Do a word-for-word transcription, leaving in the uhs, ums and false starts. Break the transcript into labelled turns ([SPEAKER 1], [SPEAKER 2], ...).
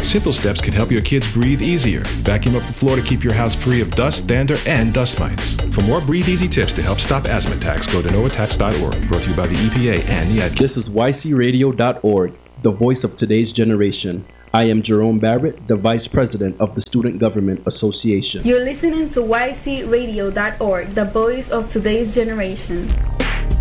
[SPEAKER 1] Simple steps can help your kids breathe easier. Vacuum up the floor to keep your house free of dust, dander, and dust mites. For more Breathe Easy tips to help stop asthma attacks, go to no attacks dot org. Brought to you by the E P A and the Ad.
[SPEAKER 2] This is Y C radio dot org, the voice of today's generation. I am Jerome Barrett, the Vice President of the Student Government Association.
[SPEAKER 3] You're listening to Y C radio dot org, the voice of today's generation.